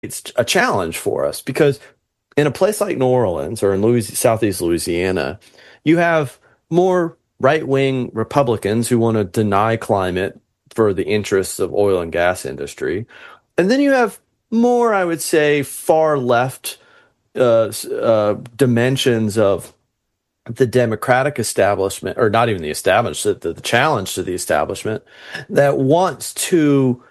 it's a challenge for us because in a place like New Orleans or in Southeast Louisiana, you have more right-wing Republicans who want to deny climate for the interests of oil and gas industry. And then you have more, I would say, far left dimensions of the Democratic establishment, or not even the establishment, the challenge to the establishment that wants to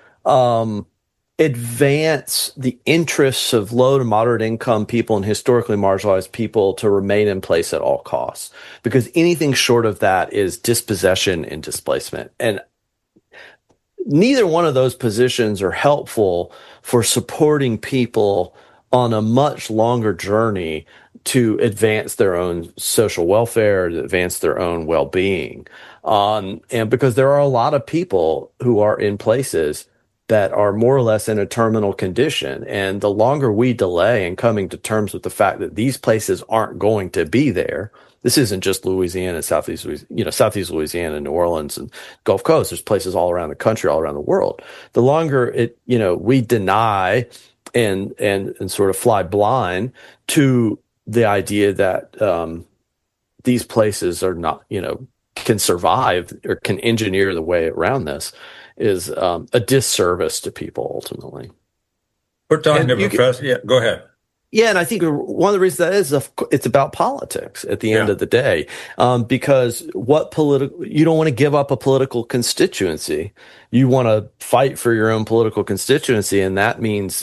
advance the interests of low to moderate income people and historically marginalized people to remain in place at all costs. Because anything short of that is dispossession and displacement. And neither one of those positions are helpful for supporting people on a much longer journey to advance their own social welfare, to advance their own well-being. And because there are a lot of people who are in places that are more or less in a terminal condition. And the longer we delay in coming to terms with the fact that these places aren't going to be there, this isn't just Louisiana, Southeast Louisiana, New Orleans, and Gulf Coast. There's places all around the country, all around the world. The longer we deny and sort of fly blind to the idea that these places are not, can survive or can engineer the way around this is a disservice to people ultimately. We're talking to Professor. Yeah, go ahead. Yeah, and I think one of the reasons that is it's about politics at the end of the day, because you don't want to give up a political constituency. You want to fight for your own political constituency, and that means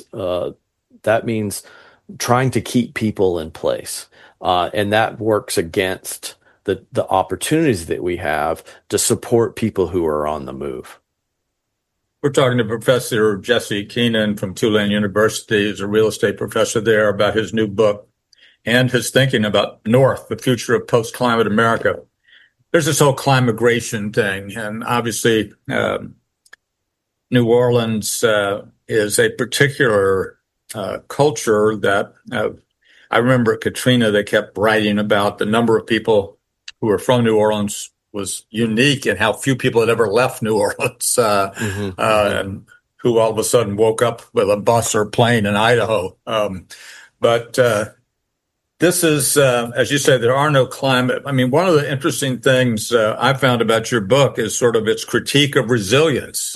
trying to keep people in place, and that works against the opportunities that we have to support people who are on the move. We're talking to Professor Jesse Keenan from Tulane University. He's a real estate professor there, about his new book and his thinking about North, the future of post-climate America. There's this whole climigration thing, and obviously New Orleans is a particular culture that I remember at Katrina, they kept writing about the number of people who were from New Orleans was unique and how few people had ever left New Orleans and who all of a sudden woke up with a bus or plane in Idaho. But this is, as you say, there are no climate. I mean, one of the interesting things I found about your book is sort of its critique of resilience.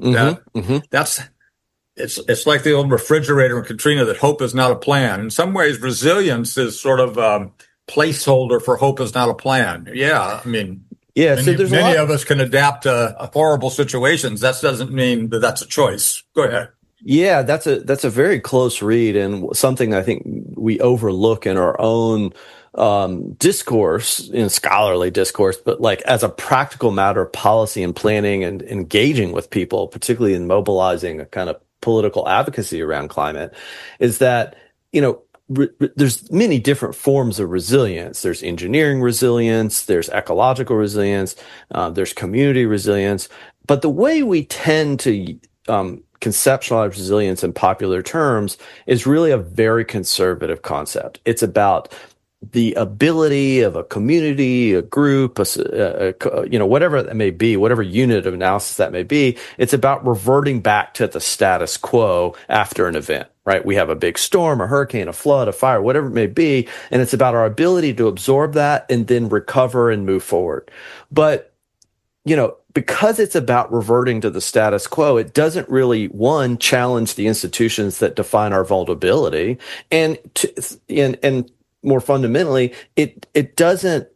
It's like the old refrigerator in Katrina, that hope is not a plan. In some ways, resilience is sort of placeholder for hope is not a plan. Yeah, I mean, many of us can adapt to horrible situations. That doesn't mean that that's a choice. Go ahead. Yeah, that's a very close read, and something I think we overlook in our own discourse, in scholarly discourse, but like as a practical matter of policy and planning and engaging with people, particularly in mobilizing a kind of political advocacy around climate, is that, there's many different forms of resilience. There's engineering resilience, there's ecological resilience, there's community resilience. But the way we tend to conceptualize resilience in popular terms is really a very conservative concept. It's about the ability of a community, a group, whatever that may be, whatever unit of analysis that may be. It's about reverting back to the status quo after an event, right? We have a big storm, a hurricane, a flood, a fire, whatever it may be. And it's about our ability to absorb that and then recover and move forward. But, because it's about reverting to the status quo, it doesn't really, one, challenge the institutions that define our vulnerability, and more fundamentally, it doesn't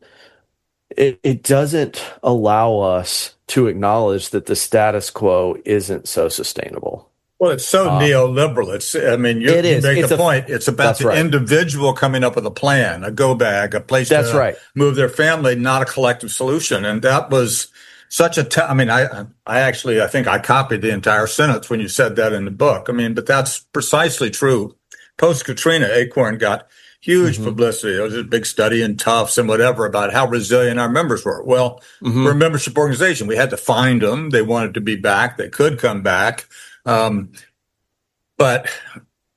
allow us to acknowledge that the status quo isn't so sustainable. Well, it's so neoliberal. You make the point. It's about the individual coming up with a plan, a go bag, a place to move their family, not a collective solution. And that was such a I think I copied the entire sentence when you said that in the book. But that's precisely true. Post-Katrina, Acorn got huge publicity. There was a big study in Tufts and whatever about how resilient our members were. Well, we're a membership organization. We had to find them. They wanted to be back. They could come back. But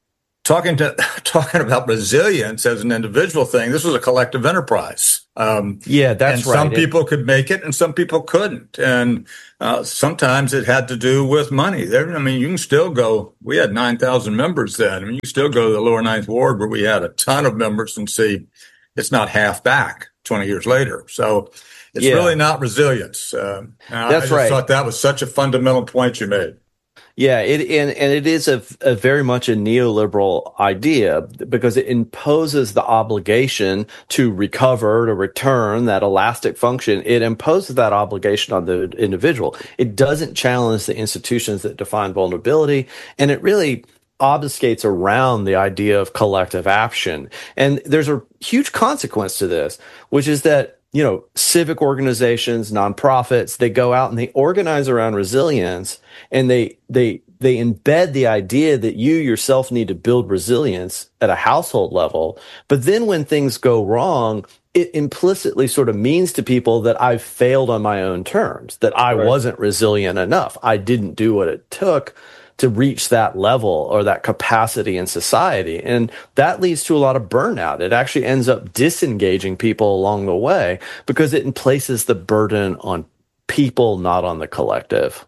talking about resilience as an individual thing, this was a collective enterprise. Yeah, that's and right. Some people could make it and some people couldn't. And sometimes it had to do with money. There, I mean, you can still go, we had 9,000 members then. I mean, you can still go to the lower Ninth Ward where we had a ton of members and see it's not half back 20 years later. So it's really not resilience. That's I just right. thought that was such a fundamental point you made. Yeah, it is a very much a neoliberal idea because it imposes the obligation to recover, to return that elastic function. It imposes that obligation on the individual. It doesn't challenge the institutions that define vulnerability, and it really obfuscates around the idea of collective action. And there's a huge consequence to this, which is that civic organizations, nonprofits, they go out and they organize around resilience, and they embed the idea that you yourself need to build resilience at a household level. But then when things go wrong, it implicitly sort of means to people that I've failed on my own terms, that I wasn't resilient enough. I didn't do what it took to reach that level or that capacity in society. And that leads to a lot of burnout. It actually ends up disengaging people along the way because it places the burden on people, not on the collective.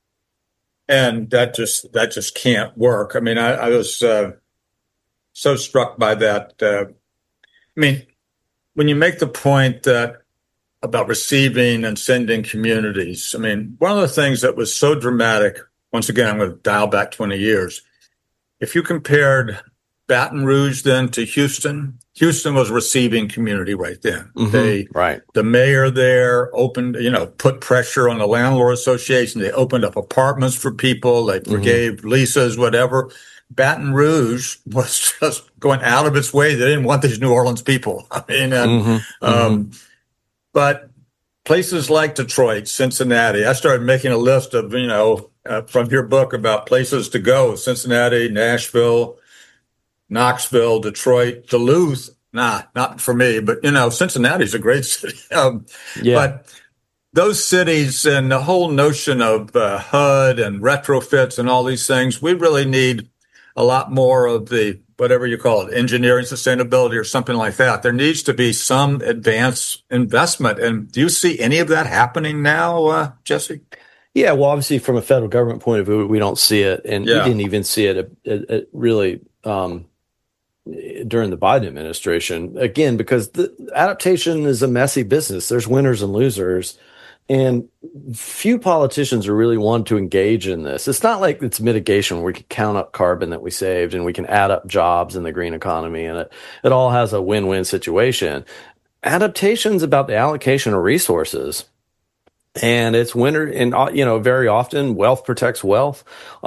And that just can't work. I mean, I was so struck by that. I mean, when you make the point that about receiving and sending communities, I mean, one of the things that was so dramatic, once again, I'm going to dial back 20 years. If you compared Baton Rouge then to Houston, Houston was a receiving community right then. The mayor there opened, put pressure on the landlord association. They opened up apartments for people. They forgave leases, whatever. Baton Rouge was just going out of its way. They didn't want these New Orleans people. I mean, but places like Detroit, Cincinnati, I started making a list of, from your book about places to go: Cincinnati, Nashville, Knoxville, Detroit, Duluth. Nah, not for me, but Cincinnati's a great city. But those cities and the whole notion of HUD and retrofits and all these things, we really need a lot more of the, whatever you call it, engineering sustainability or something like that. There needs to be some advanced investment. And do you see any of that happening now, Jesse? Yeah, well, obviously, from a federal government point of view, we don't see it, and we didn't even see it really during the Biden administration. Again, because the adaptation is a messy business. There's winners and losers, and few politicians are really wanting to engage in this. It's not like it's mitigation where we can count up carbon that we saved and we can add up jobs in the green economy, and it all has a win-win situation. Adaptation's about the allocation of resources. And it's winter, and very often wealth protects wealth,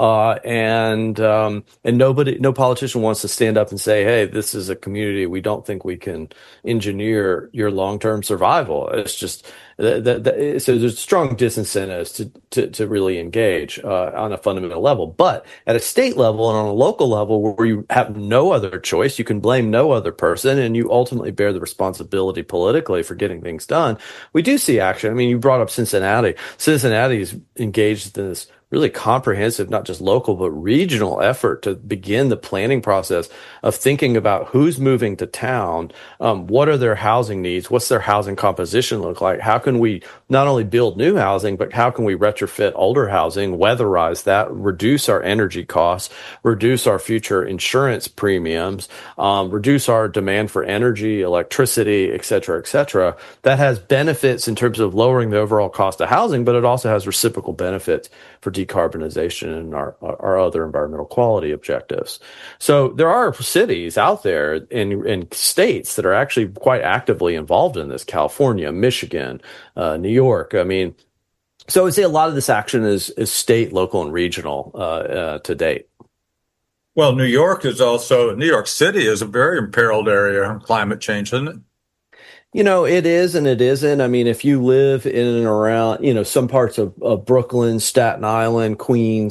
and no politician wants to stand up and say, "Hey, this is a community we don't think we can engineer your long-term survival." It's just so there's strong disincentives to really engage on a fundamental level. But at a state level and on a local level, where you have no other choice, you can blame no other person, and you ultimately bear the responsibility politically for getting things done. We do see action. I mean, you brought up Cincinnati. Cincinnati's engaged in this really comprehensive, not just local, but regional effort to begin the planning process of thinking about who's moving to town, what are their housing needs, what's their housing composition look like, how can we not only build new housing, but how can we retrofit older housing, weatherize that, reduce our energy costs, reduce our future insurance premiums, reduce our demand for energy, electricity, et cetera, et cetera. That has benefits in terms of lowering the overall cost of housing, but it also has reciprocal benefits for decarbonization and our other environmental quality objectives. So there are cities out there in states that are actually quite actively involved in this: California, Michigan, New York. I mean, so I would say a lot of this action is state, local, and regional to date. Well, New York City is a very imperiled area on climate change, isn't it? It is and it isn't. I mean, if you live in and around, some parts of Brooklyn, Staten Island, Queens,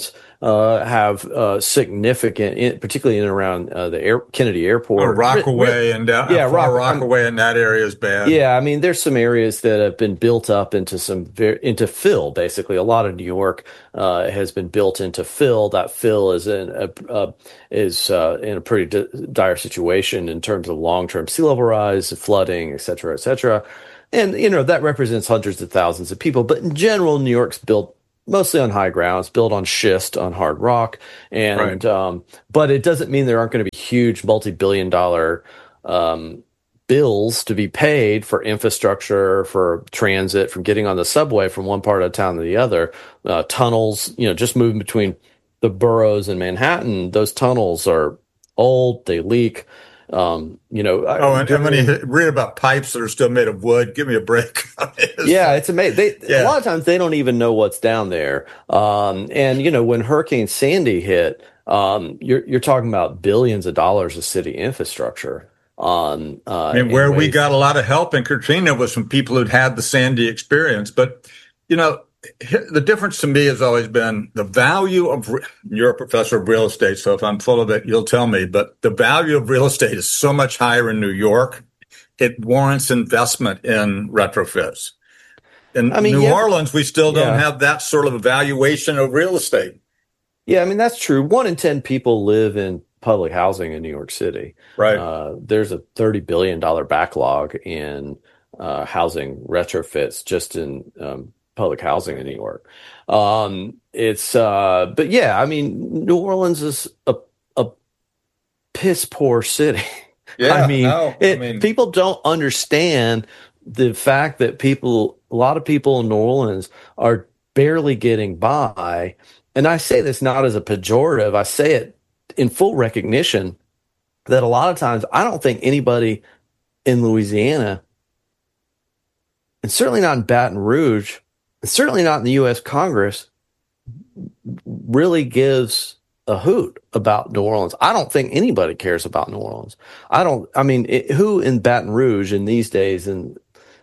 have significant, particularly in and around the Kennedy Airport. Rockaway and Rockaway in that area is bad. Yeah, I mean, there's some areas that have been built up into into fill. Basically, a lot of New York has been built into fill. That fill is in a pretty dire situation in terms of long-term sea level rise, flooding, et cetera, et cetera. And that represents hundreds of thousands of people. But in general, New York's built mostly on high ground. It's built on schist, on hard rock, and but it doesn't mean there aren't going to be huge multi-billion-dollar bills to be paid for infrastructure, for transit, from getting on the subway from one part of town to the other. Tunnels, just moving between the boroughs and Manhattan. Those tunnels are old; they leak. And when you read about pipes that are still made of wood, give me a break. It's amazing. A lot of times they don't even know what's down there. When Hurricane Sandy hit, you're talking about billions of dollars of city infrastructure. Where we got a lot of help in Katrina was from people who'd had the Sandy experience. But, the difference to me has always been the value of, you're a professor of real estate, so if I'm full of it, you'll tell me, but the value of real estate is so much higher in New York. It warrants investment in retrofits. In New Orleans, we still don't have that sort of evaluation of real estate. Yeah, that's true. 1 in 10 people live in public housing in New York City. Right. There's a $30 billion backlog in housing retrofits just in public housing in New York. New Orleans is a piss poor city. Yeah, people don't understand the fact that a lot of people in New Orleans are barely getting by. And I say this not as a pejorative. I say it in full recognition that a lot of times I don't think anybody in Louisiana, and certainly not in Baton Rouge, and certainly not in the U.S. Congress, really gives a hoot about New Orleans. I don't think anybody cares about New Orleans. Who in Baton Rouge in these days from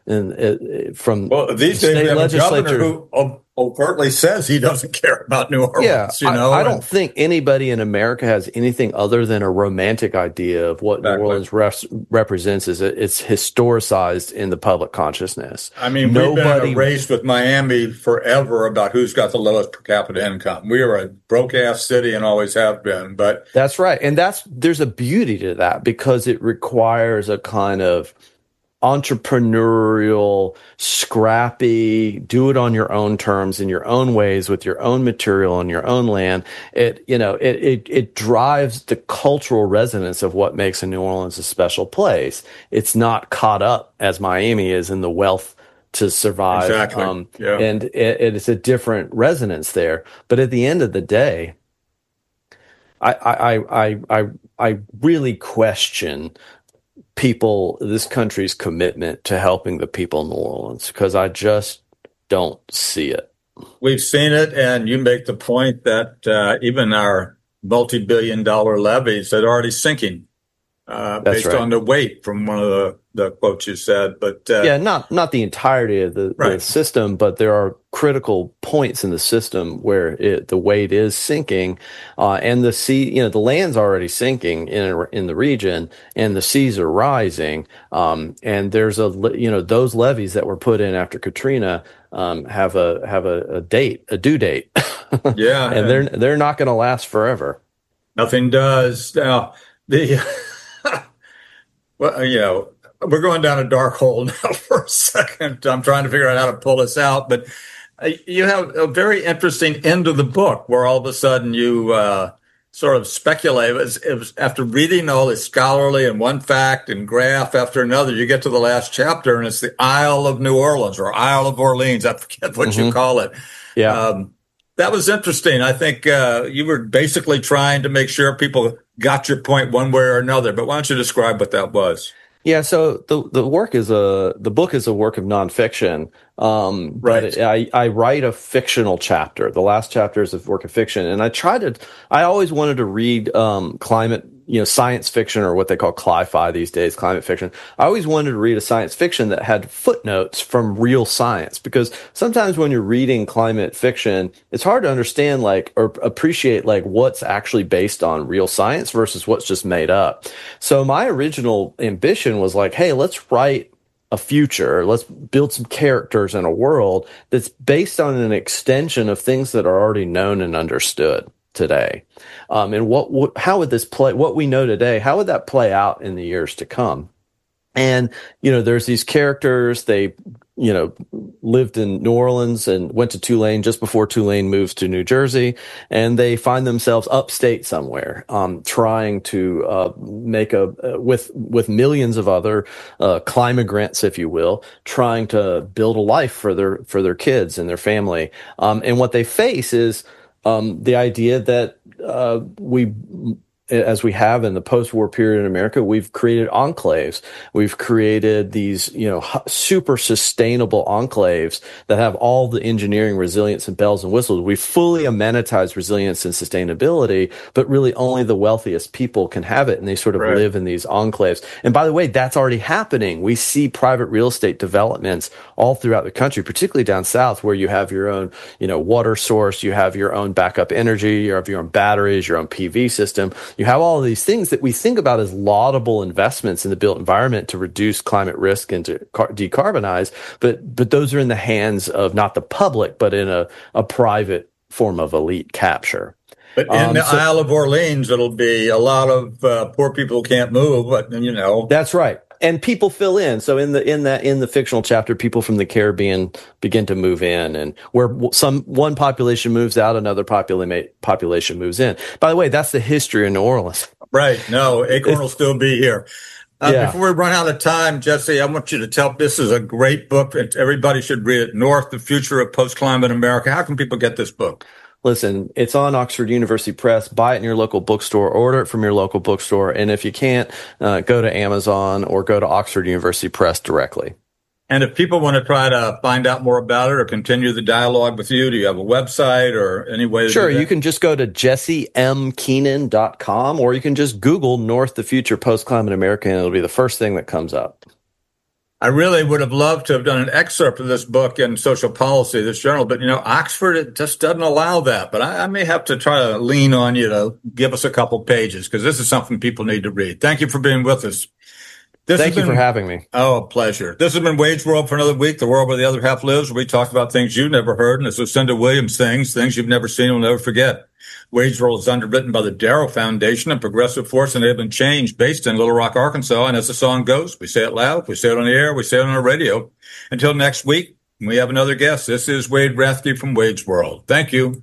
these days we have a governor who overtly says he doesn't care about New Orleans. I don't think anybody in America has anything other than a romantic idea of what New Orleans represents. It's historicized in the public consciousness. We've been in a race with Miami forever about who's got the lowest per capita income. We are a broke-ass city and always have been. But that's right, and there's a beauty to that because it requires a kind of entrepreneurial, scrappy, do it on your own terms, in your own ways, with your own material and your own land. It drives the cultural resonance of what makes a New Orleans a special place. It's not caught up as Miami is in the wealth to survive. Exactly. And it's a different resonance there. But at the end of the day, I really question this country's commitment to helping the people in New Orleans, because I just don't see it. We've seen it, and you make the point that even our multi-billion-dollar levees are already sinking based on the weight, from one of the quotes you said. But not the entirety of the system, but there are critical points in the system where the weight is sinking, and the sea, the land's already sinking in the region, and the seas are rising. And there's those levees that were put in after Katrina have a due date. Yeah, and they're not going to last forever. Nothing does. Now we're going down a dark hole now for a second. I'm trying to figure out how to pull this out, but you have a very interesting end of the book where all of a sudden you sort of speculate. It was after reading all this scholarly and one fact and graph after another, you get to the last chapter and it's the Isle of New Orleans or Isle of Orleans. I forget what you call it. Yeah. That was interesting. I think you were basically trying to make sure people got your point one way or another. But why don't you describe what that was? Yeah, so the book is a work of nonfiction. But I write a fictional chapter. The last chapter is a work of fiction, and I always wanted to read climate science fiction, or what they call cli-fi these days, climate fiction. I always wanted to read a science fiction that had footnotes from real science, because sometimes when you're reading climate fiction, it's hard to understand or appreciate what's actually based on real science versus what's just made up. So my original ambition was hey, let's write a future. Let's build some characters in a world that's based on an extension of things that are already known and understood today. And how would this play, what we know today, how would that play out in the years to come? And, there's these characters, they, lived in New Orleans and went to Tulane just before Tulane moves to New Jersey. And they find themselves upstate somewhere, trying to, make with millions of other, climagrants, if you will, trying to build a life for their kids and their family. And what they face is, the idea that, as we have in the post-war period in America, we've created enclaves. We've created these, super sustainable enclaves that have all the engineering resilience and bells and whistles. We've fully amenitized resilience and sustainability, but really only the wealthiest people can have it, and they sort of live in these enclaves. And by the way, that's already happening. We see private real estate developments all throughout the country, particularly down south, where you have your own, water source, you have your own backup energy, you have your own batteries, your own PV system. You have all of these things that we think about as laudable investments in the built environment to reduce climate risk and to decarbonize, but those are in the hands of not the public, but in a private form of elite capture. But in the Isle of Orleans, it'll be a lot of poor people who can't move, but That's right. And people fill in. So in the fictional chapter, people from the Caribbean begin to move in, and where one population moves out, another population moves in. By the way, that's the history of New Orleans. Right. No, Acorn will still be here. Before we run out of time, Jesse, I want you to tell, this is a great book, and everybody should read it. North, the Future of Post-Climate America. How can people get this book? Listen, it's on Oxford University Press. Buy it in your local bookstore, order it from your local bookstore. And if you can't, go to Amazon or go to Oxford University Press directly. And if people want to try to find out more about it or continue the dialogue with you, do you have a website or any way to Sure, do that? You can just go to jessemkeenan.com, or you can just Google North, the Future Post-Climate America, and it'll be the first thing that comes up. I really would have loved to have done an excerpt of this book in Social Policy, this journal, but Oxford, it just doesn't allow that. But I may have to try to lean on you to give us a couple pages, because this is something people need to read. Thank you for being with us. Thank you for having me. Oh, a pleasure. This has been Wade's World for another week, the world where the other half lives, where we talk about things you've never heard, and it's Lucinda Williams things you've never seen and will never forget. Wade's World is underwritten by the Darrow Foundation and Progressive Force Enabling Change, based in Little Rock, Arkansas. And as the song goes, we say it loud, we say it on the air, we say it on our radio. Until next week, we have another guest. This is Wade Rathke from Wade's World. Thank you.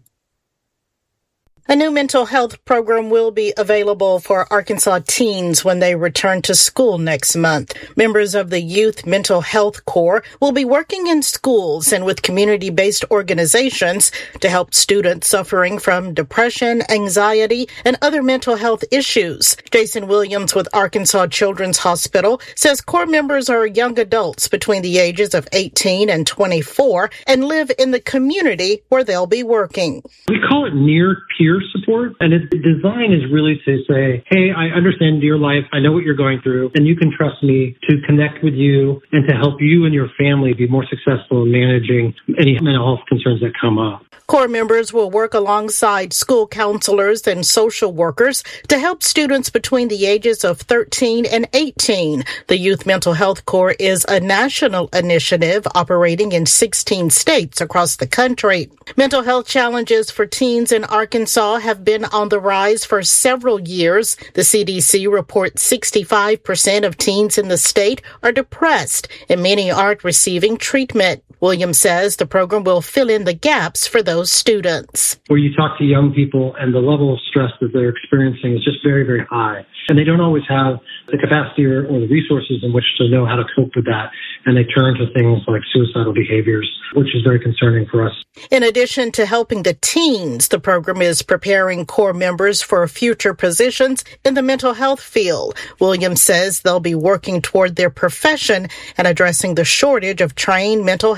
A new mental health program will be available for Arkansas teens when they return to school next month. Members of the Youth Mental Health Corps will be working in schools and with community-based organizations to help students suffering from depression, anxiety, and other mental health issues. Jason Williams with Arkansas Children's Hospital says Corps members are young adults between the ages of 18 and 24 and live in the community where they'll be working. We call it near-peer support, and its design is really to say, hey, I understand your life, I know what you're going through, and you can trust me to connect with you and to help you and your family be more successful in managing any mental health concerns that come up. Corps members will work alongside school counselors and social workers to help students between the ages of 13 and 18. The Youth Mental Health Corps is a national initiative operating in 16 states across the country. Mental health challenges for teens in Arkansas have been on the rise for several years. The CDC reports 65% of teens in the state are depressed, and many aren't receiving treatment. Williams says the program will fill in the gaps for those students. Where you talk to young people and the level of stress that they're experiencing is just very, very high. And they don't always have the capacity or the resources in which to know how to cope with that. And they turn to things like suicidal behaviors, which is very concerning for us. In addition to helping the teens, the program is preparing Corps members for future positions in the mental health field. Williams says they'll be working toward their profession and addressing the shortage of trained mental health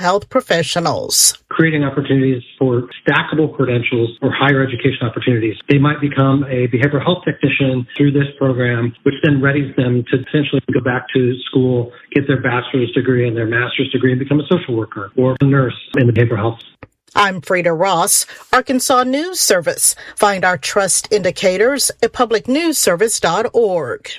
health professionals. Creating opportunities for stackable credentials or higher education opportunities. They might become a behavioral health technician through this program, which then readies them to essentially go back to school, get their bachelor's degree and their master's degree and become a social worker or a nurse in the behavioral health. I'm Frida Ross, Arkansas News Service. Find our trust indicators at publicnewsservice.org.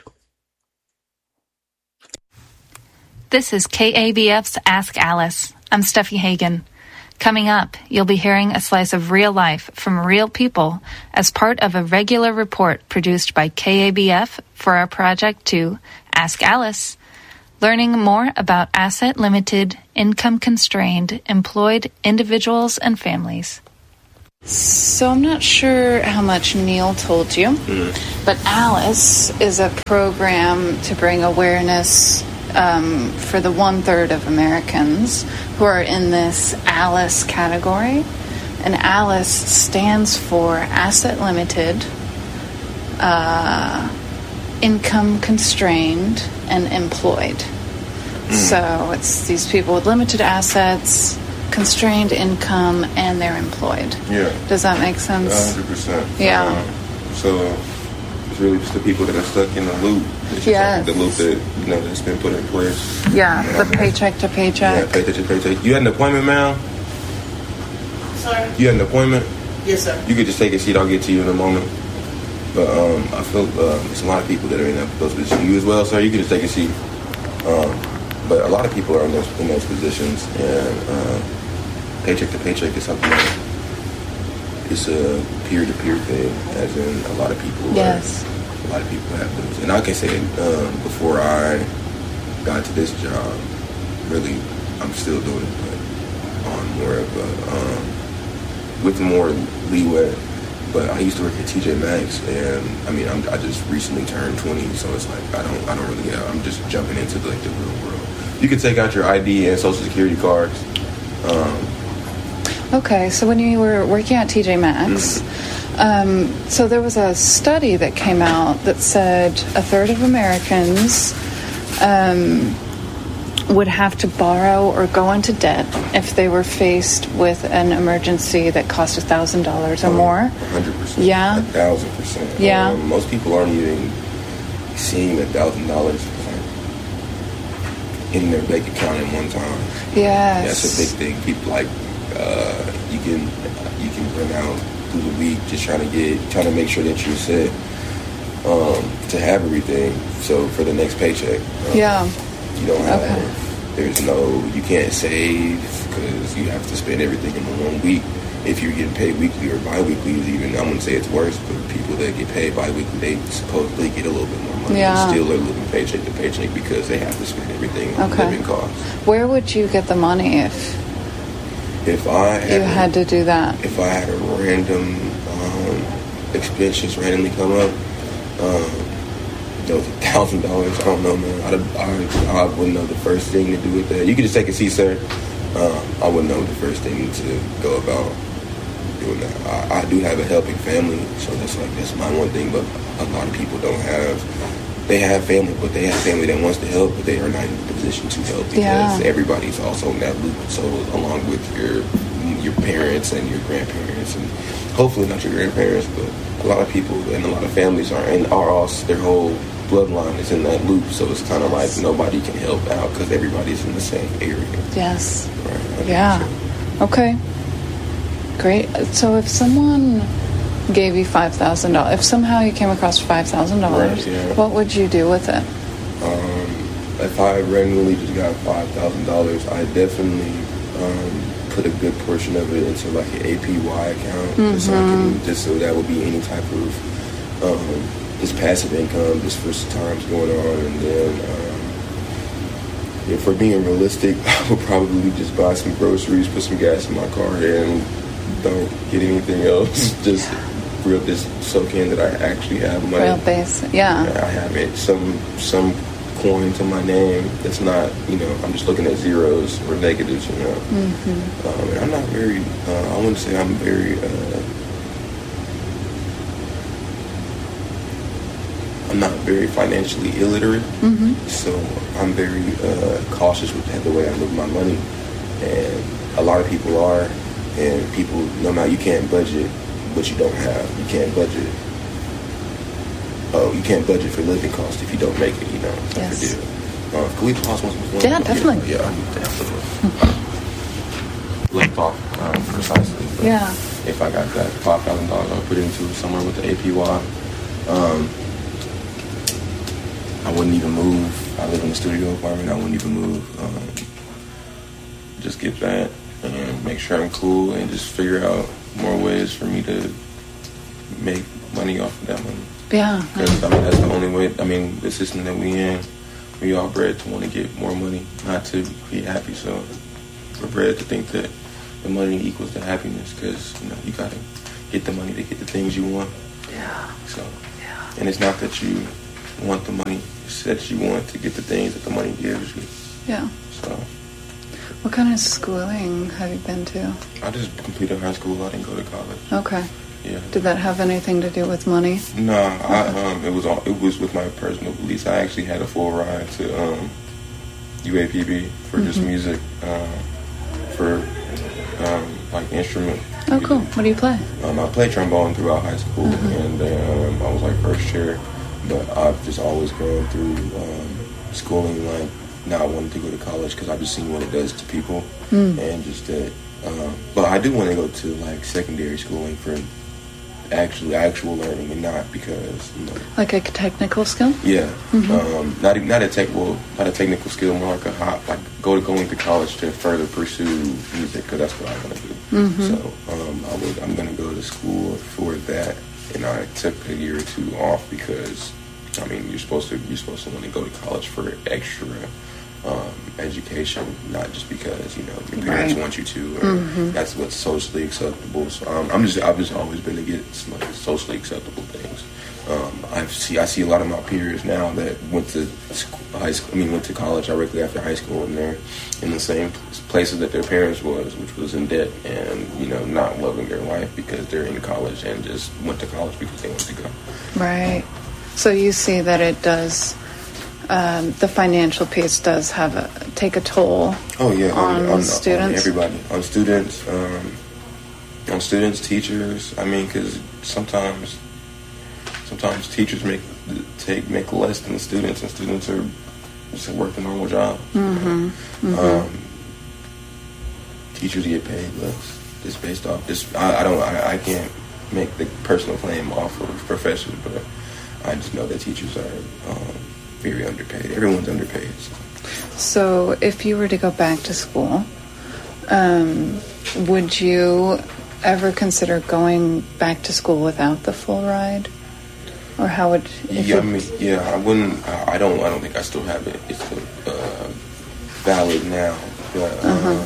This is KABF's Ask Alice. I'm Steffi Hagan. Coming up, you'll be hearing a slice of real life from real people as part of a regular report produced by KABF for our project to Ask Alice. Learning more about asset-limited, income-constrained, employed individuals and families. So I'm not sure how much Neil told you, but ALICE is a program to bring awareness for the 1/3 of Americans who are in this ALICE category. And ALICE stands for Asset-Limited, Income-Constrained, and Employed. So it's these people with limited assets, constrained income, and they're employed. Yeah. Does that make sense? 100%. Yeah. So it's really just the people that are stuck in the loop. Yes. The loop that, that's been put in place. Yeah, the paycheck to paycheck. Yeah, paycheck to paycheck. You had an appointment, ma'am? Sorry? You had an appointment? Yes, sir. You could just take a seat. I'll get to you in a moment. But I feel there's a lot of people that are in those positions. You as well, sir? You can just take a seat. But a lot of people are in those positions, and paycheck to paycheck is something that it's a peer-to-peer thing, as in a lot of people. Yes. A lot of people have those, and I can say before I got to this job, really, I'm still doing it, but on more of a with more leeway. But I used to work at TJ Maxx, and I just recently turned 20, so it's like I don't really. I'm just jumping into the real world. You can take out your ID and Social Security cards. Okay, so when you were working at TJ Maxx, so there was a study that came out that said 1/3 of Americans would have to borrow or go into debt if they were faced with an emergency that cost $1,000 or more. 100%. Yeah. 1,000%. Yeah. Most people aren't even seeing $1,000 in their bank account at one time. Yes. That's a big thing. People you can run out through the week just trying to make sure that you're set to have everything. So for the next paycheck, you don't have. Okay. You can't save because you have to spend everything in the 1 week. If you're getting paid weekly or bi-weekly, even I wouldn't say it's worse, but people that get paid bi-weekly, they supposedly get a little bit more money. Yeah. Still are living paycheck to paycheck because they have to spend everything on living costs. Where would you get the money if I had to do that? If I had a random expense just randomly come up, those $1,000, I don't know, man. I wouldn't know the first thing to do with that. You can just take a seat, sir. I wouldn't know the first thing to go about doing that. I do have a helping family, so that's my one thing. But a lot of people don't have. They have family, but they have family that wants to help, but they are not in a position to help because everybody's also in that loop. So along with your parents and your grandparents, and hopefully not your grandparents, but a lot of people and a lot of families their whole bloodline is in that loop. So it's kind of like nobody can help out because everybody's in the same area. Yes. Right. Yeah. Okay. Great. So if someone gave you $5,000, if somehow you came across $5,000, what would you do with it? If I randomly just got $5,000, I definitely put a good portion of it into like an APY account, just so that would be any type of just passive income, just for times going on, and then if we're being realistic, I would probably just buy some groceries, put some gas in my car, and don't get anything else. Just soak in that I actually have money. Real base, yeah. I have it. Some coin to my name that's not, I'm just looking at zeros or negatives, And I'm not very, I wouldn't say I'm very, I'm not very financially illiterate, so I'm very cautious with the way I move my money. And a lot of people are, and people, no matter, you can't budget what you don't have. You can't budget. You can't budget for living costs if you don't make it. You know, type of deal. Can we pause once before? Yeah, definitely. Yeah, I need definitely. Left off precisely. Yeah. If I got that $5,000, I'll put it into somewhere with the APY. I wouldn't even move. I live in a studio apartment. I wouldn't even move. Just get that and make sure I'm cool and just figure out more ways for me to make money off of that money. Yeah. Because, I mean, that's the only way. I mean, the system that we in, we all bred to want to get more money, not to be happy. So we're bred to think that the money equals the happiness because, you know, you got to get the money to get the things you want. Yeah. So, and it's not that you want the money, it's that you want to get the things that the money gives you. Yeah. So. What kind of schooling have you been to? I just completed high school. I didn't go to college. Okay. Yeah. Did that have anything to do with money? No, it was with my personal beliefs. I actually had a full ride to UAPB for just music, for like instrument. Oh, music. cool. What do you play? I played trombone throughout high school, and I was like first chair. But I've just always gone through schooling like not wanting to go to college because I've just seen what it does to people, and just that. But I do want to go to like secondary schooling for actual learning, and not because, you know, Like a technical skill? Yeah, not a technical skill, more like going to college to further pursue music because that's what I want to do. So I'm going to go to school for that, and I took a year or two off because, I mean, you're supposed to want to go to college for extra education, not just because, you know, your parents want you to, or that's what's socially acceptable. So I've just always been to get like socially acceptable things. I see a lot of my peers now that went to went to college directly after high school, and they're in the same places that their parents which was in debt and, you know, not loving their life because they're in college and just went to college because they wanted to go. Right. So you see that it does. The financial piece does take a toll. Oh yeah, on students, on everybody, on students, teachers. I mean, because sometimes teachers make less than the students, and students are just work a normal job. Teachers get paid less just based off this. I can't make the personal claim off of professors, but I just know that teachers are very underpaid. Everyone's underpaid. So if you were to go back to school, would you ever consider going back to school without the full ride? Or how would... I wouldn't... I don't think I still have it. It's still valid now. But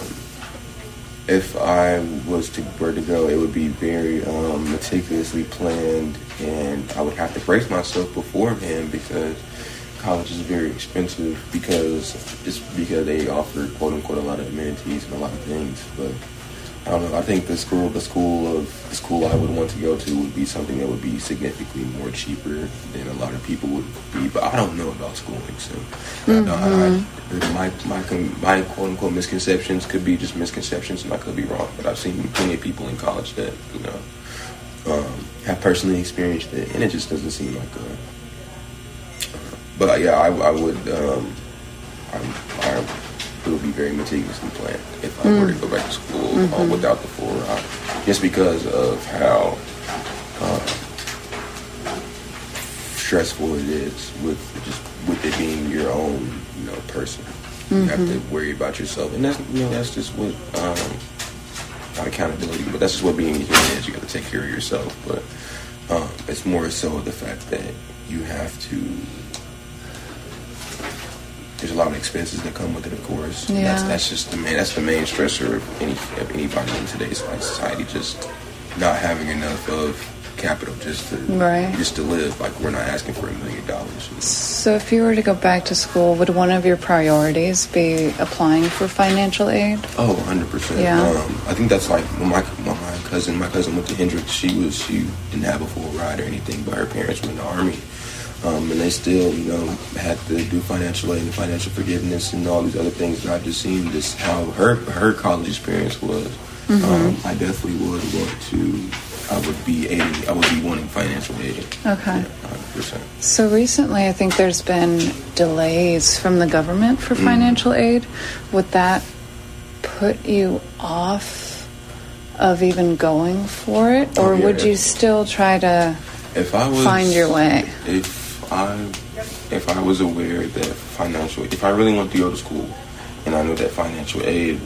if I were to go, it would be very meticulously planned, and I would have to brace myself beforehand because college is very expensive because they offer quote unquote a lot of amenities and a lot of things. But I don't know. I think the school I would want to go to would be something that would be significantly more cheaper than a lot of people would be. But I don't know about schooling, so my quote unquote misconceptions could be just misconceptions, and I could be wrong. But I've seen plenty of people in college that, you know, have personally experienced it, and it just doesn't seem like a. But yeah, I would. It would be very meticulously planned if I were to go back to school without the full ride, just because of how stressful it is with it being your own, you know, person. You have to worry about yourself, and that's just what not accountability, but that's just what being a human is. You got to take care of yourself, but it's more so the fact that you have to. There's a lot of expenses that come with it, of course. Yeah. That's just the main stressor of anybody in today's society. Just not having enough of capital just to live. Like, we're not asking for $1 million. So if you were to go back to school, would one of your priorities be applying for financial aid? Oh, 100%. Yeah. I think that's like when my cousin went to Hendrix. She didn't have a full ride or anything, but her parents were in the Army. And they still, had to do financial aid and financial forgiveness and all these other things that I've just seen. Just how her college experience was. I definitely would want to. I would be wanting financial aid. Okay. Yeah, 100%. So recently, I think there's been delays from the government for financial aid. Would that put you off of even going for it, or would you still try to find your way? If I was aware that if I really wanted to go to school, and I knew that financial aid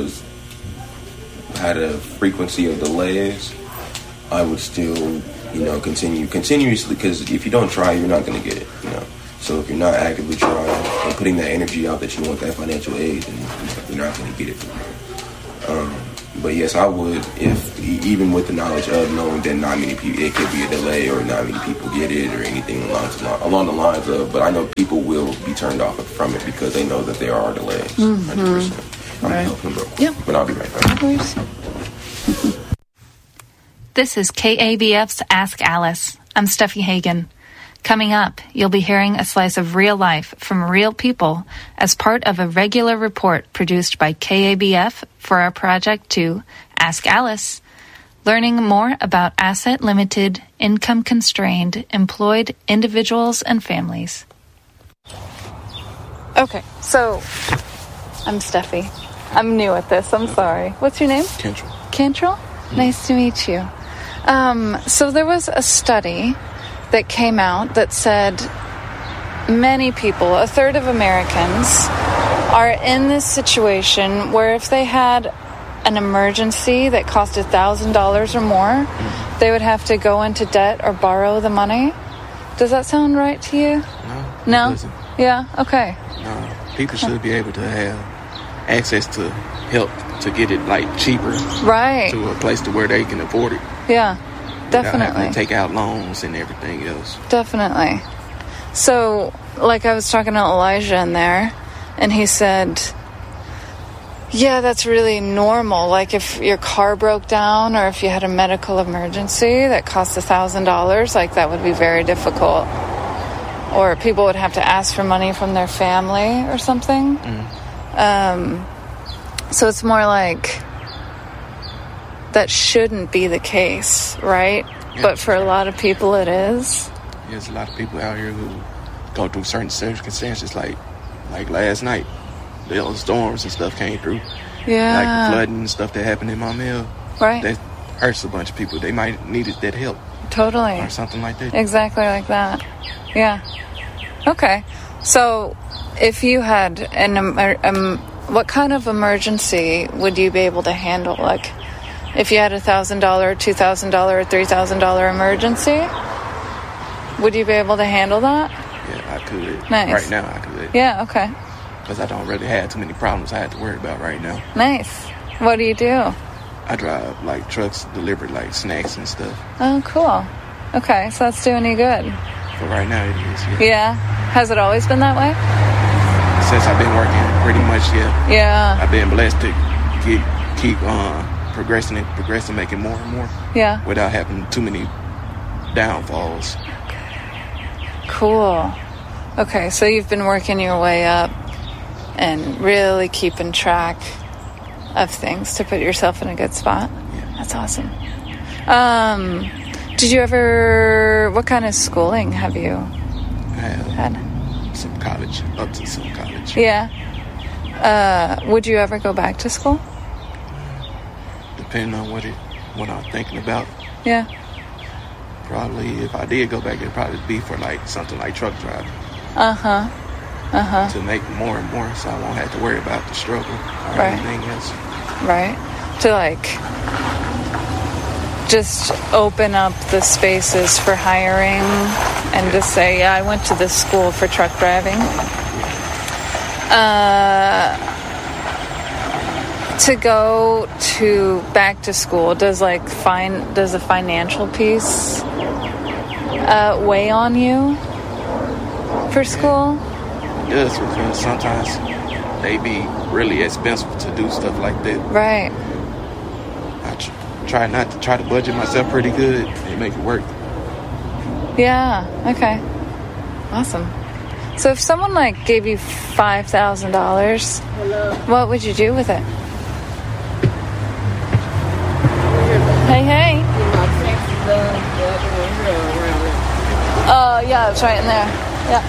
had a frequency of delays, I would still, continuously, because if you don't try, you're not going to get it, So if you're not actively trying and putting that energy out that you want that financial aid, then you're not going to get it from there. But yes, I would, even with the knowledge of knowing that not many people, it could be a delay or not many people get it or anything along the lines of, but I know people will be turned off from it because they know that there are delays. 100%. I'm going to help them real quick, but I'll be right back. This is KABF's Ask Alice. I'm Steffi Hagen. Coming up, you'll be hearing a slice of real life from real people as part of a regular report produced by KABF for our project to Ask Alice, learning more about asset-limited, income-constrained, employed individuals and families. Okay, so I'm Steffi. I'm new at this. I'm sorry. What's your name? Kentrell. Kentrell? Nice to meet you. So there was a study that came out that said many people, a third of Americans, are in this situation where if they had an emergency that cost $1,000 or more, they would have to go into debt or borrow the money. Does that sound right to you? No? It doesn't. Yeah? Okay. No. People should be able to have access to help to get it cheaper. Right. To a place to where they can afford it. Yeah. Definitely. Without having to take out loans and everything else. Definitely. So, I was talking to Elijah in there, and he said, yeah, that's really normal. If your car broke down or if you had a medical emergency that cost $1,000, that would be very difficult. Or people would have to ask for money from their family or something. So it's more that shouldn't be the case, right? Yeah. But for a lot of people, it is. There's a lot of people out here who go through certain circumstances, like last night. The storms and stuff came through. Yeah. The flooding and stuff that happened in my mill. Right. That hurts a bunch of people. They might needed that help. Totally. Or something like that. Exactly like that. Yeah. Okay. So, if you had what kind of emergency would you be able to handle? If you had $1,000, $2,000, or $3,000 emergency, would you be able to handle that? Yeah, I could. Nice. Right now, I could. Yeah, okay. Because I don't really have too many problems I have to worry about right now. Nice. What do you do? I drive trucks, deliver snacks and stuff. Oh, cool. Okay, so that's doing you good. For right now, it is. Yeah. Has it always been that way? Since I've been working, pretty much, yeah. Yeah. I've been blessed to keep progressing, making more and more. Yeah. Without having too many downfalls. Okay. Cool. Okay, so you've been working your way up and really keeping track of things to put yourself in a good spot. Yeah. That's awesome. Did you what kind of schooling have you had? Some college, up to some college. Yeah. Would you ever go back to school? Depending on what I'm thinking about. Yeah. Probably, if I did go back, it'd probably be for something like truck driving. To make more and more, so I won't have to worry about the struggle or anything else. Right. To just open up the spaces for hiring and just say, yeah, I went to this school for truck driving. To go back to school, does a financial piece weigh on you for school? It does, because sometimes they be really expensive to do stuff like that. Right. I try to budget myself pretty good and make it work. Yeah. Okay. Awesome. So if someone like gave you $5,000, what would you do with it? Hey. Yeah, it's right in there. Yeah.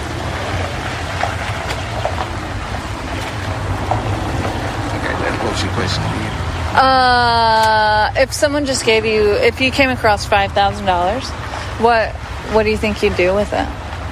What was your question again? If someone just gave you, if you came across $5,000, what do you think you'd do with it?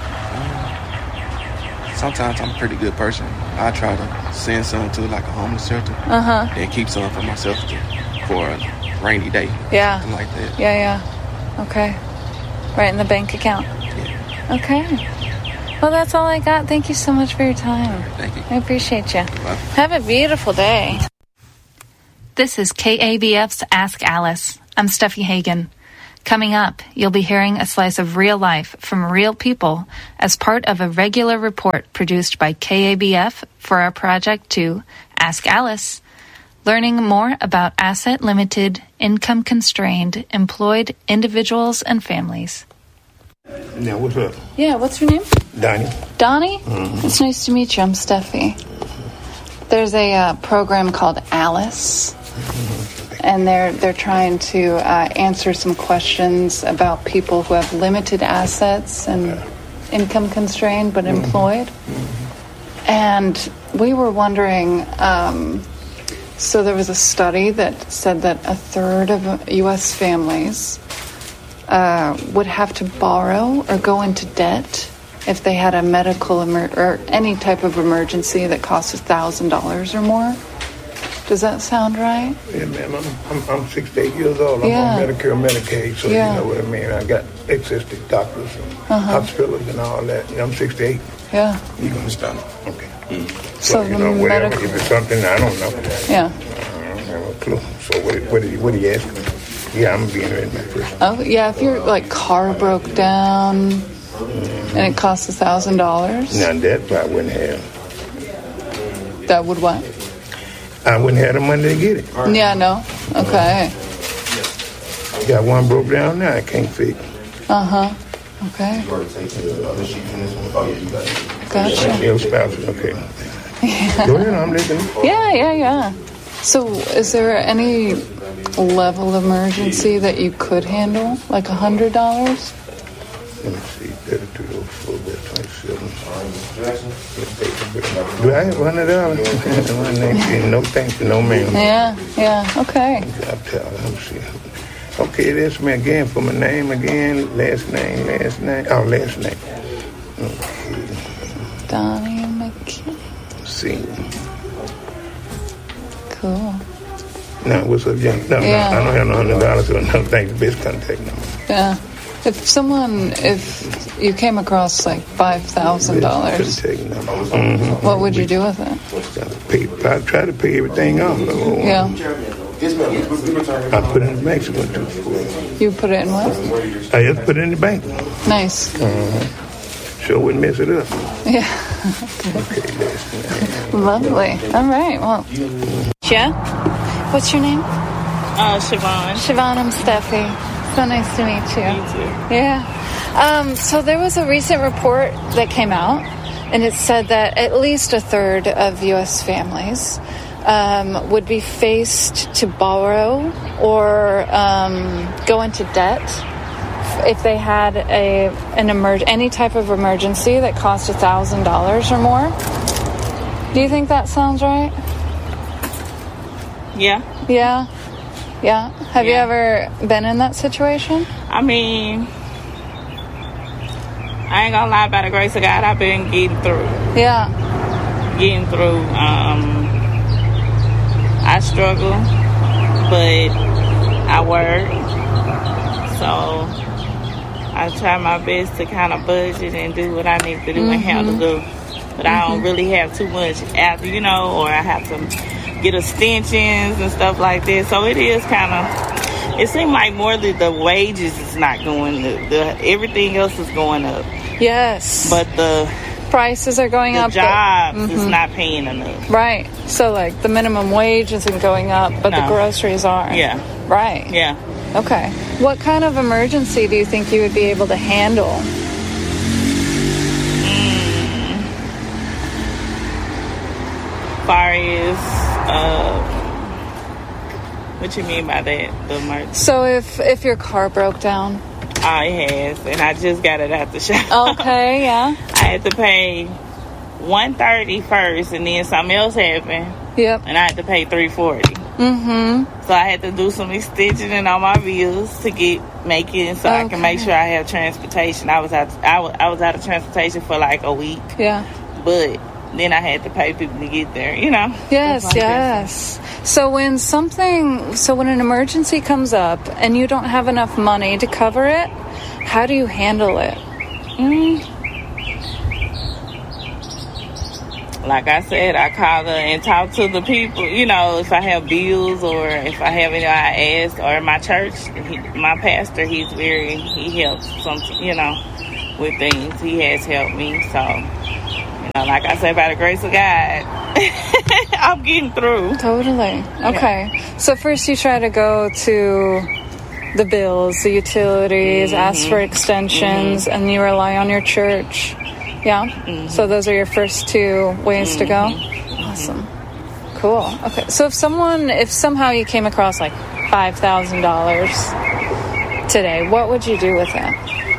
Sometimes I'm a pretty good person. I try to send some to like a homeless shelter and keep some for myself for a rainy day. Yeah. Something like that. Yeah. Okay. Right in the bank account. Yeah. Okay. Well, that's all I got. Thank you so much for your time. Thank you. I appreciate you. Bye. Have a beautiful day. This is KABF's Ask Alice. I'm Steffi Hagen. Coming up, you'll be hearing a slice of real life from real people as part of a regular report produced by KABF for our project to Ask Alice, learning more about asset-limited, income-constrained, employed individuals and families. Now, what's up? Yeah, what's your name? Donnie. Donnie? Mm-hmm. It's nice to meet you. I'm Steffi. There's a program called Alice. And they're trying to answer some questions about people who have limited assets and income constrained but employed. And we were wondering, so there was a study that said that a third of U.S. families would have to borrow or go into debt if they had a medical or any type of emergency that cost $1,000 or more. Does that sound right? Yeah, man, I'm 68 years old. I'm on Medicare and Medicaid, so you know what I mean. I got access to doctors and hospitals and all that. I'm 68. Yeah. You can understand? Okay. So you know, whatever, if it's something I don't know. Yeah. I don't have a clue. So what are you asking me? Yeah, I'm being in that person. Oh, yeah, if your car broke down and it costs $1,000. Now that I wouldn't have. That would what? I wouldn't have the money to get it. Yeah, no. Okay. Got one broke down now, I can't fix. Okay. Gotcha. Your spouse, okay. Yeah. Go ahead, I'm listening. Yeah. So is there any level of emergency that you could handle? Like $100? Let me see, 32, 4, 27. Do I have $100? No thanks, no ma'am. Yeah, okay. I'll tell her, let me see. Okay, that's me again for my name again. Last name. Oh, last name. Okay. Donnie McKee. See. Cool. No, what's up, John? No, I don't have no $100, so no thanks. Best contact number. Yeah. If you came across like $5,000, what would you do with it? I'd try to pay everything off. Yeah. I put it in the bank. You put it in what? I just put it in the bank. Nice. Sure wouldn't mess it up. Yeah. Okay, lovely. All right. Well. Yeah. What's your name? Siobhan. Siobhan, I'm Steffi. So nice to meet you. Me too. Yeah. So there was a recent report that came out, and it said that at least a third of U.S. families would be faced to borrow or go into debt if they had any type of emergency that cost $1,000 or more. Do you think that sounds right? Yeah. Have you ever been in that situation? I mean, I ain't gonna lie, by the grace of God, I've been getting through. Yeah. I struggle, but I work. So I try my best to kind of budget and do what I need to do and handle it. But I don't really have too much after, or I have to get extensions and stuff like that. So it is kind of, it seems like more that the wages is not going up. Everything else is going up. Yes. But the prices are going up. The jobs is not paying enough. Right. So like the minimum wage isn't going up, but the groceries are. Yeah. Right. Yeah. Okay. What kind of emergency do you think you would be able to handle? as what you mean by that? The emergency. So if your car broke down. Oh, it has, and I just got it out the shop. Okay, yeah. I had to pay $130 first, and then something else happened. Yep. And I had to pay $340. Mm-hmm. So I had to do some extension in all my bills to make it, so I can make sure I have transportation. I was out of transportation for like a week. Yeah. But then I had to pay people to get there, you know. Yes, like yes. So when an emergency comes up and you don't have enough money to cover it, how do you handle it? Like I said, I call her and talk to the people, you know, if I have bills or if I have any, I ask. Or my church, my pastor, he helps you know, with things. He has helped me, so, you know, like I said, by the grace of God, I'm getting through. Totally. Okay. Yeah. So first you try to go to the bills, the utilities, ask for extensions, and you rely on your church. Yeah? So those are your first two ways to go? Awesome. Cool. Okay. So if somehow you came across like $5,000 today, what would you do with it?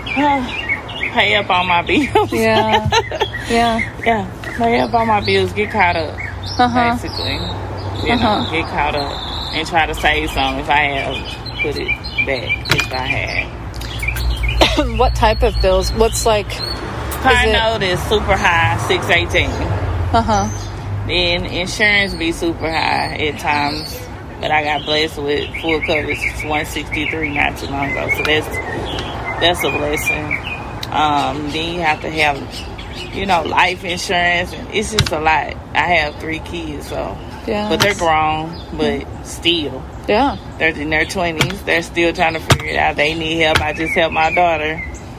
Pay up all my bills. Yeah. Yeah. Pay up all my bills, get caught up, basically. You know, get caught up and try to save some if I have, put it back if I had. What type of bills? What's like... Car note is super high, $618. Then insurance be super high at times, but I got blessed with full coverage, $163 not too long ago, so that's a blessing. Then you have to have, you know, life insurance, and it's just a lot. I have 3 kids, so but they're grown, but still, they're in their 20s. They're still trying to figure it out. They need help. I just helped my daughter.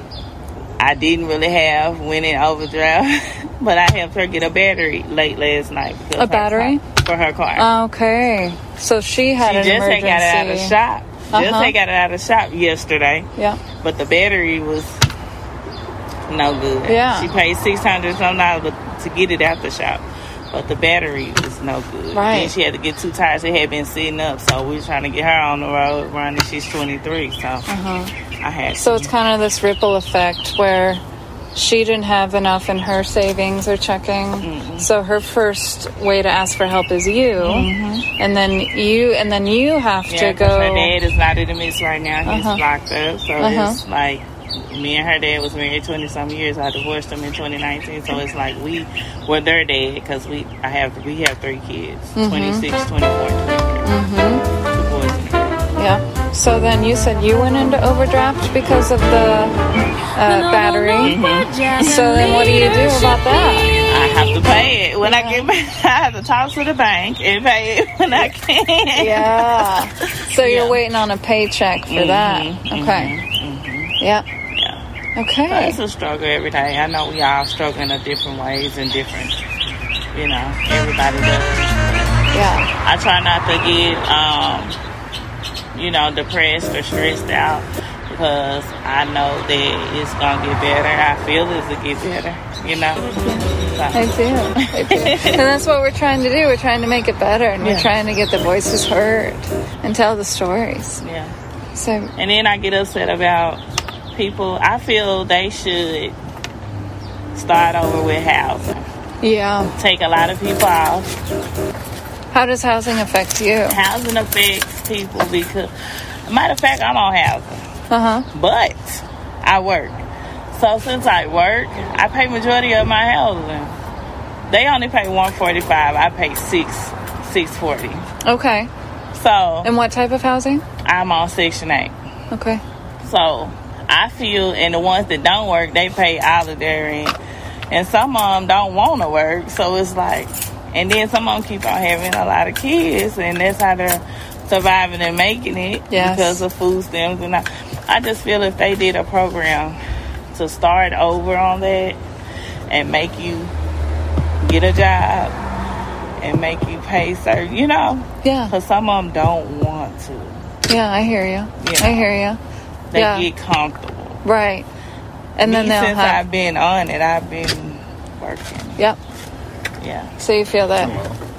I didn't really went in overdraft, but I helped her get a battery late last night. A battery? For her car. Okay. So she had an emergency. Got it out of the shop. Just got it out of the shop yesterday. Yeah. But the battery was no good. Yeah. She paid $600 to get it out the shop. But the battery was no good. Right. Then she had to get 2 tires. It had been sitting up, so we were trying to get her on the road running. She's 23, so I had to. So it's kind of this ripple effect where she didn't have enough in her savings or checking. So her first way to ask for help is you, and then you have to go. Her dad is not in the midst right now. He's locked up, so it's like me and her dad was married 20-some years. I divorced him in 2019, so it's like we're their dad because we have 3 kids, 26, 24, 23. 2 boys and girls. Yeah. So then you said you went into overdraft because of the battery. So then what do you do about that? I have to pay it when I get back. I have to talk to the bank and pay it when I can. Yeah. So you're waiting on a paycheck for that. Okay. Yeah. Okay. So it's a struggle every day. I know we all struggle in different ways and different, you know, everybody does. Yeah. I try not to get, you know, depressed or stressed out because I know that it's going to get better. I feel it's to get better, you know. So. I do. And that's what we're trying to do. We're trying to make it better, and we're trying to get the voices heard and tell the stories. Yeah. So. And then I get upset about people. I feel they should start over with housing. Yeah. Take a lot of people off. How does housing affect you? Housing affects people because, matter of fact, I'm on housing. But I work. So since I work, I pay majority of my housing. They only pay $145. I pay $640. Okay. So. And what type of housing? I'm on Section 8. Okay. So I feel, and the ones that don't work, they pay all of their rent. And some of them don't want to work. So it's like, and then some of them keep on having a lot of kids, and that's how they're surviving and making it because of food stamps. And I just feel if they did a program to start over on that and make you get a job and make you pay certain, you know. Yeah. Because some of them don't want to. Yeah, I hear you. I hear you. They get comfortable. Right. And then they'll since I've been on it, I've been working. Yep. Yeah. So you feel that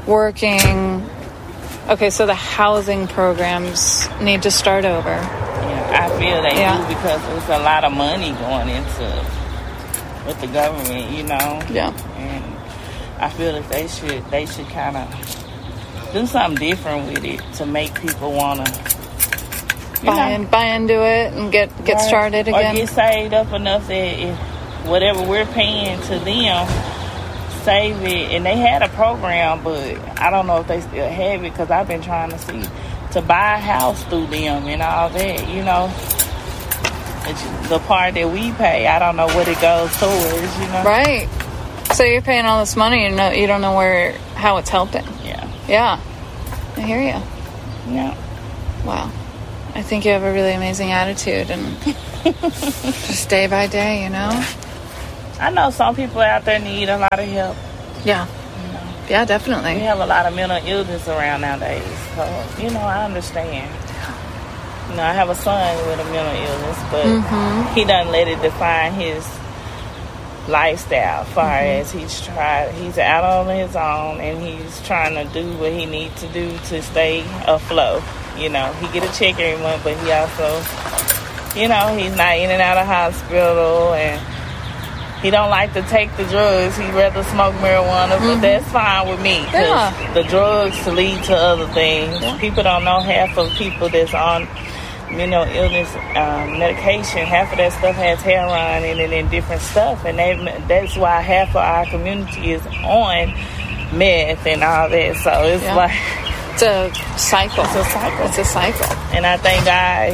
working. Okay, so the housing programs need to start over. Yeah, I feel they do because there's a lot of money going into with the government, you know. Yeah. And I feel that they should kind of do something different with it to make people want to buy into it and get started again. Or get saved up enough that if whatever we're paying to them, save it. And they had a program, but I don't know if they still have it because I've been trying to see to buy a house through them and all that, you know. It's the part that we pay, I don't know what it goes towards, you know. Right. So you're paying all this money and you don't know how it's helping. Yeah. Yeah. I hear you. Yeah. Wow. I think you have a really amazing attitude and just day by day, you know? I know some people out there need a lot of help. Yeah. You know? Yeah, definitely. We have a lot of mental illness around nowadays. So, you know, I understand. You know, I have a son with a mental illness, but he doesn't let it define his lifestyle as far as he's out on his own and he's trying to do what he needs to do to stay afloat. You know, he get a check every month, but he also, you know, he's not in and out of hospital and he don't like to take the drugs. He'd rather smoke marijuana, but that's fine with me because the drugs lead to other things. Yeah. People don't know half of people that's on mental illness medication. Half of that stuff has heroin in it and different stuff, and that's why half of our community is on meth and all that. So it's like it's a cycle. It's a cycle. And I thank God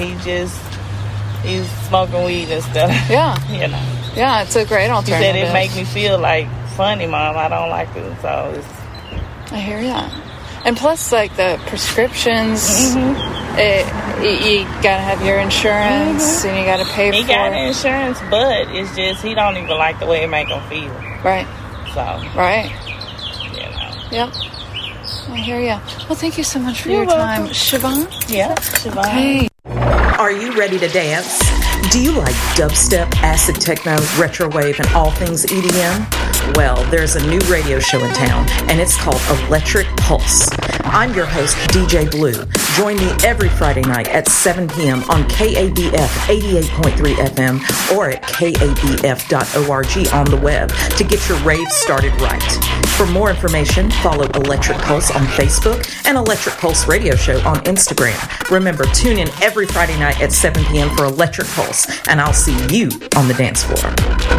he's smoking weed and stuff. Yeah. You know. Yeah, it's a great alternative. He said it make me feel like funny, Mom. I don't like it. So I hear that. And plus, like the prescriptions, you gotta have your insurance and you gotta pay for it. He got insurance, but it's just he don't even like the way it make him feel. Right. So. Right. You know. Yep. I hear you. Well, thank you so much for your time. Siobhan? Yeah, Siobhan. Hey. Are you ready to dance? Do you like dubstep, acid techno, retrowave, and all things EDM? Well, there's a new radio show in town, and it's called Electric Pulse. I'm your host, DJ Blue. Join me every Friday night at 7 p.m. on KABF 88.3 FM or at kabf.org on the web to get your rave started right. For more information, follow Electric Pulse on Facebook and Electric Pulse Radio Show on Instagram. Remember, tune in every Friday night at 7 p.m. for Electric Pulse, and I'll see you on the dance floor.